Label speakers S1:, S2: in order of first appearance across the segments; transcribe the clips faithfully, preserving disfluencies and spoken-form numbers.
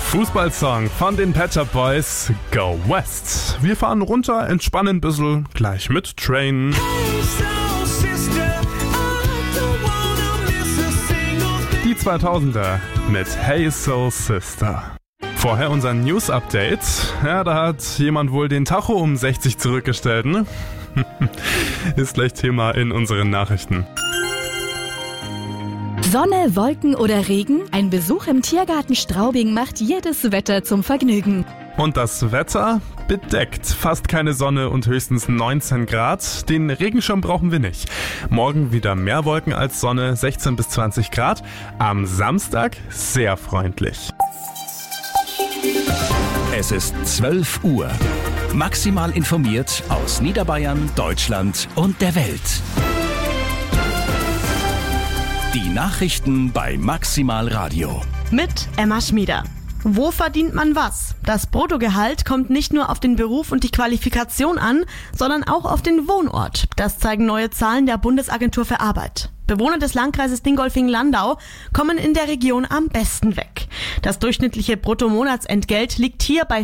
S1: Fußballsong von den Pet Shop Boys, Go West. Wir fahren runter, entspannen ein bisschen, gleich mit Train. Die zweitausender mit Hey Soul Sister. Vorher unser News-Update. Ja, da hat jemand wohl den Tacho um sechzig zurückgestellt, ne? Ist gleich Thema in unseren Nachrichten.
S2: Sonne, Wolken oder Regen? Ein Besuch im Tiergarten Straubing macht jedes Wetter zum Vergnügen.
S1: Und das Wetter? Bedeckt. Fast keine Sonne und höchstens neunzehn Grad. Den Regenschirm brauchen wir nicht. Morgen wieder mehr Wolken als Sonne, sechzehn bis zwanzig Grad. Am Samstag sehr freundlich.
S3: Es ist zwölf Uhr. Maximal informiert aus Niederbayern, Deutschland und der Welt. Die Nachrichten bei Maximal Radio.
S4: Mit Emma Schmieder. Wo verdient man was? Das Bruttogehalt kommt nicht nur auf den Beruf und die Qualifikation an, sondern auch auf den Wohnort. Das zeigen neue Zahlen der Bundesagentur für Arbeit. Bewohner des Landkreises Dingolfing-Landau kommen in der Region am besten weg. Das durchschnittliche Bruttomonatsentgelt liegt hier bei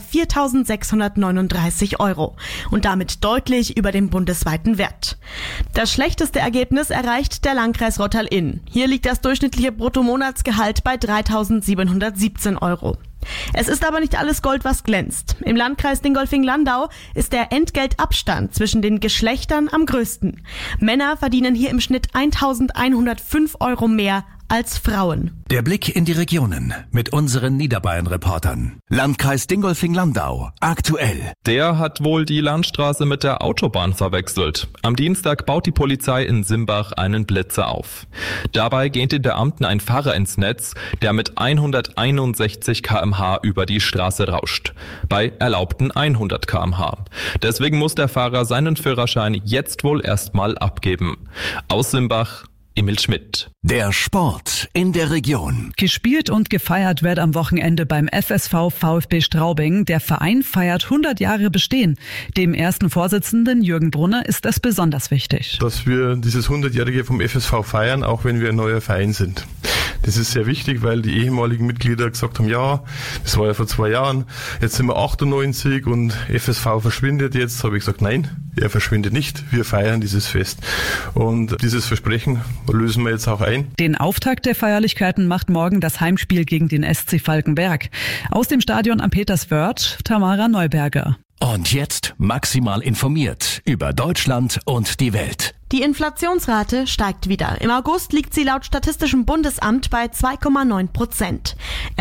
S4: viertausendsechshundertneununddreißig Euro und damit deutlich über dem bundesweiten Wert. Das schlechteste Ergebnis erreicht der Landkreis Rottal-Inn. Hier liegt das durchschnittliche Bruttomonatsgehalt bei dreitausendsiebenhundertsiebzehn Euro. Es ist aber nicht alles Gold, was glänzt. Im Landkreis Dingolfing-Landau ist der Entgeltabstand zwischen den Geschlechtern am größten. Männer verdienen hier im Schnitt eintausendeinhundertfünf Euro mehr als Frauen.
S3: Der Blick in die Regionen mit unseren Niederbayern-Reportern. Landkreis Dingolfing-Landau, aktuell.
S5: Der hat wohl die Landstraße mit der Autobahn verwechselt. Am Dienstag baut die Polizei in Simbach einen Blitzer auf. Dabei geht in der Beamten ein Fahrer ins Netz, der mit hunderteinundsechzig Kilometer pro Stunde über die Straße rauscht. Bei erlaubten hundert Kilometer pro Stunde. Deswegen muss der Fahrer seinen Führerschein jetzt wohl erstmal abgeben. Aus Simbach, Emil Schmidt.
S3: Der Sport in der Region.
S6: Gespielt und gefeiert wird am Wochenende beim F S V VfB Straubing. Der Verein feiert hundert Jahre Bestehen. Dem ersten Vorsitzenden Jürgen Brunner ist das besonders wichtig.
S7: Dass wir dieses hundertjährige vom F S V feiern, auch wenn wir ein neuer Verein sind. Das ist sehr wichtig, weil die ehemaligen Mitglieder gesagt haben, ja, das war ja vor zwei Jahren, jetzt sind wir achtundneunzig und F S V verschwindet jetzt. Habe ich gesagt, nein, er verschwindet nicht, wir feiern dieses Fest. Und dieses Versprechen lösen wir jetzt auch ein.
S6: Den Auftakt der Feierlichkeiten macht morgen das Heimspiel gegen den S C Falkenberg. Aus dem Stadion am Peterswörth, Tamara Neuberger.
S3: Und jetzt maximal informiert über Deutschland und die Welt.
S4: Die Inflationsrate steigt wieder. Im August liegt sie laut Statistischem Bundesamt bei zwei Komma neun Prozent.